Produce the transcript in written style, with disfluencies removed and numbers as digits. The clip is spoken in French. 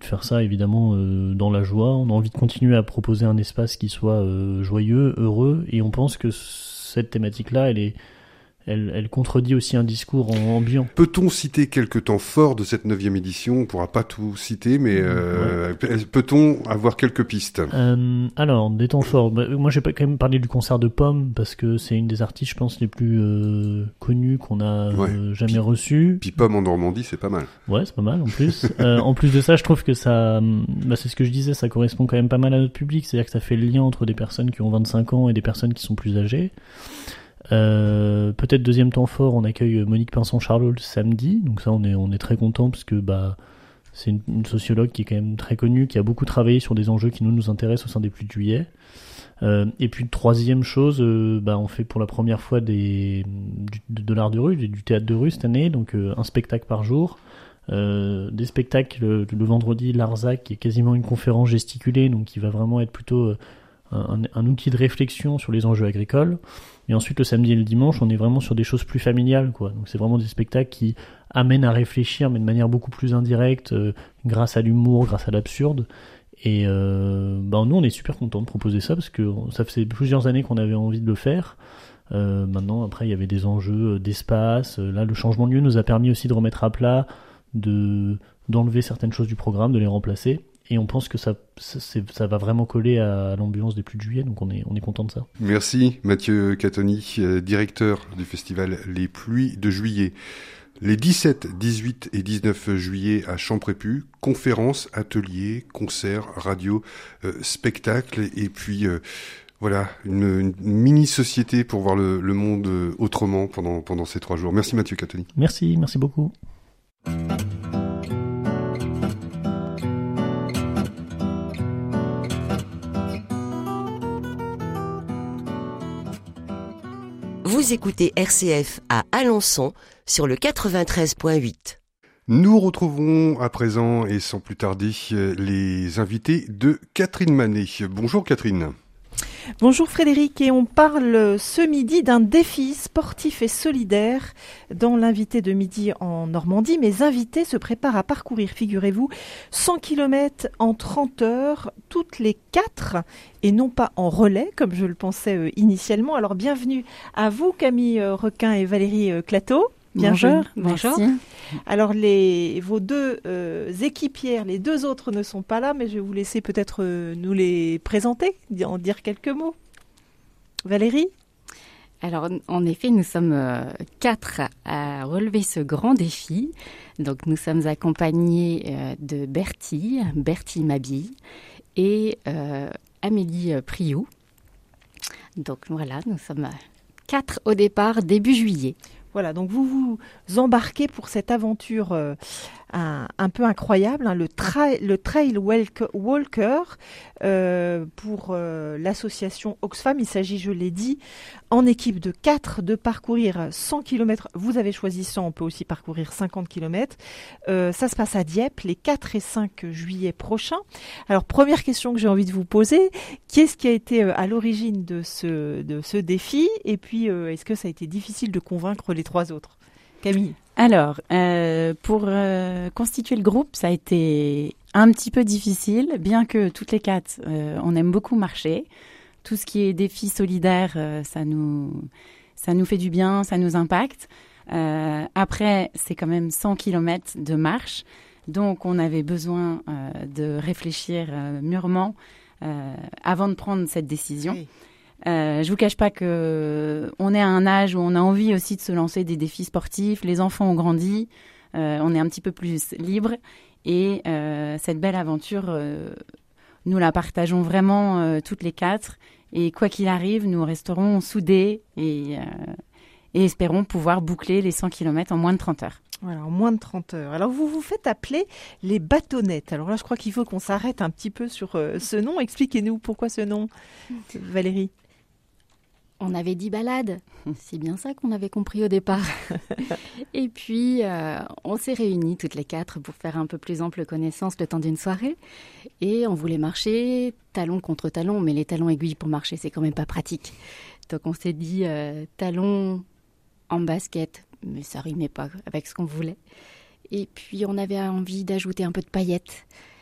faire ça évidemment dans la joie. On a envie de continuer à proposer un espace qui soit joyeux, heureux, et on pense que cette thématique-là, elle contredit aussi un discours ambiant. Peut-on citer quelques temps forts de cette 9e édition ? On ne pourra pas tout citer, mais peut-on avoir quelques pistes ? Alors, des temps forts. Moi, j'ai quand même parlé du concert de Pomme, parce que c'est une des artistes, je pense, les plus connus qu'on a jamais reçus. Puis Pomme en Normandie, c'est pas mal. Ouais, c'est pas mal en plus. En plus de ça, je trouve que ça... c'est ce que je disais, ça correspond quand même pas mal à notre public. C'est-à-dire que ça fait le lien entre des personnes qui ont 25 ans et des personnes qui sont plus âgées. Peut-être deuxième temps fort, on accueille Monique Pinson-Charlot le samedi, donc ça on est très content parce que c'est une sociologue qui est quand même très connue, qui a beaucoup travaillé sur des enjeux qui nous intéressent au sein des Pluies de Juillet. Et puis troisième chose, on fait pour la première fois de l'art de rue, du théâtre de rue cette année, donc un spectacle par jour. Des spectacles le vendredi, l'Arzac, qui est quasiment une conférence gesticulée, donc qui va vraiment être plutôt un outil de réflexion sur les enjeux agricoles. Et ensuite, le samedi et le dimanche, on est vraiment sur des choses plus familiales, quoi. Donc c'est vraiment des spectacles qui amènent à réfléchir, mais de manière beaucoup plus indirecte, grâce à l'humour, grâce à l'absurde. Et nous, on est super contents de proposer ça, parce que ça faisait plusieurs années qu'on avait envie de le faire. Maintenant, après, il y avait des enjeux d'espace. Là, le changement de lieu nous a permis aussi de remettre à plat, d'enlever certaines choses du programme, de les remplacer. Et on pense que ça va vraiment coller à l'ambiance des Pluies de Juillet, donc on est content de ça. Merci Mathieu Catoni, directeur du festival Les Pluies de Juillet. Les 17, 18 et 19 juillet à Champrépu, conférences, ateliers, concerts, radio, spectacles, et puis une mini-société pour voir le monde autrement pendant ces 3 jours. Merci Mathieu Catoni. Merci beaucoup. Vous écoutez RCF à Alençon sur le 93.8. Nous retrouvons à présent, et sans plus tarder, les invités de Catherine Manet. Bonjour Catherine. Bonjour Frédéric, et on parle ce midi d'un défi sportif et solidaire dans l'invité de midi en Normandie. Mes invités se préparent à parcourir, figurez-vous, 100 km en 30 heures, toutes les 4, et non pas en relais, comme je le pensais initialement. Alors bienvenue à vous Camille Requin et Valérie Clateau. Bonjour. Merci. Alors vos deux équipières, les 2 autres ne sont pas là, mais je vais vous laisser peut-être nous les présenter, en dire quelques mots. Valérie ? Alors en effet, nous sommes 4 à relever ce grand défi. Donc nous sommes accompagnés de Bertie Mabille et Amélie Priou. Donc voilà, nous sommes 4 au départ, début juillet. Voilà, donc vous vous embarquez pour cette aventure un peu incroyable, hein, le Trail Walker pour l'association Oxfam. Il s'agit, je l'ai dit, en équipe de 4 de parcourir 100 km. Vous avez choisi 100, on peut aussi parcourir 50 km. Ça se passe à Dieppe les 4 et 5 juillet prochains. Alors, première question que j'ai envie de vous poser, qu'est-ce qui a été à l'origine de ce défi ? Et puis, est-ce que ça a été difficile de convaincre les 3 autres ? Camille ? Alors, pour constituer le groupe, ça a été un petit peu difficile, bien que toutes les 4, on aime beaucoup marcher. Tout ce qui est défi solidaire, ça nous fait du bien, ça nous impacte. Après, c'est quand même 100 km de marche, donc on avait besoin de réfléchir mûrement avant de prendre cette décision. Oui. Je vous cache pas que on est à un âge où on a envie aussi de se lancer des défis sportifs. Les enfants ont grandi, on est un petit peu plus libre, et cette belle aventure, nous la partageons vraiment toutes les 4. Et quoi qu'il arrive, nous resterons soudés et espérons pouvoir boucler les 100 km en moins de 30 heures. Voilà, en moins de 30 heures. Alors, vous vous faites appeler les bâtonnettes. Alors là, je crois qu'il faut qu'on s'arrête un petit peu sur ce nom. Expliquez-nous pourquoi ce nom, Valérie. On avait dit balade, c'est bien ça qu'on avait compris au départ. Et puis, on s'est réunis toutes les 4 pour faire un peu plus ample connaissance le temps d'une soirée. Et on voulait marcher talon contre talon, mais les talons aiguilles pour marcher, c'est quand même pas pratique. Donc on s'est dit talons en basket, mais ça rimait pas avec ce qu'on voulait. Et puis on avait envie d'ajouter un peu de paillettes.